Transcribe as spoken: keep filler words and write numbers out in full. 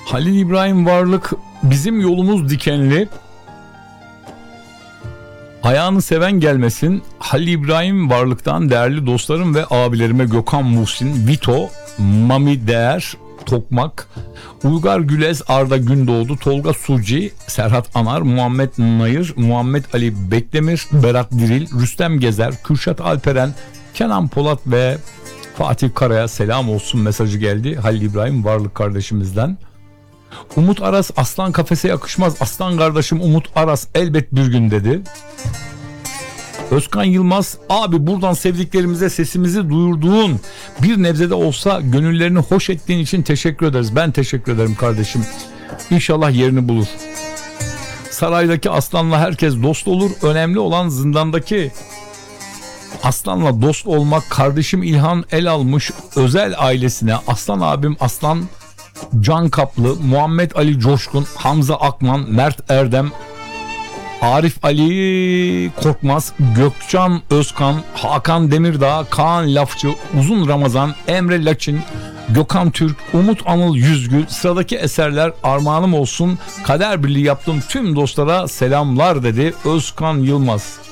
Halil İbrahim Varlık, bizim yolumuz dikenli. Ayağını seven gelmesin. Halil İbrahim Varlık'tan değerli dostlarım ve abilerime Gökhan Muhsin, Vito, Mami Değer, Tokmak, Uygar Gülez, Arda Gündoğdu, Tolga Suci, Serhat Anar, Muhammed Nayır, Muhammed Ali Bekdemir, Berat Diril, Rüstem Gezer, Kürşat Alperen, Kenan Polat ve Fatih Kara'ya selam olsun mesajı geldi Halil İbrahim Varlık kardeşimizden. Umut Aras, aslan kafese yakışmaz, aslan kardeşim Umut Aras elbet bir gün dedi. Özkan Yılmaz, abi buradan sevdiklerimize sesimizi duyurduğun, bir nebze de olsa gönüllerini hoş ettiğin için teşekkür ederiz. Ben teşekkür ederim kardeşim. İnşallah yerini bulur. Saraydaki aslanla herkes dost olur. Önemli olan zindandaki aslanla dost olmak. Kardeşim İlhan el almış özel ailesine, aslan abim Aslan Can Kaplı, Muhammed Ali Coşkun, Hamza Akman, Mert Erdem, Arif Ali Korkmaz, Gökcan Özkan, Hakan Demirdağ, Kaan Lafçı, Uzun Ramazan, Emre Laçin, Gökhan Türk, Umut Anıl Yüzgül. Sıradaki eserler armağanım olsun. Kader birliği yaptığım tüm dostlara selamlar dedi Özkan Yılmaz.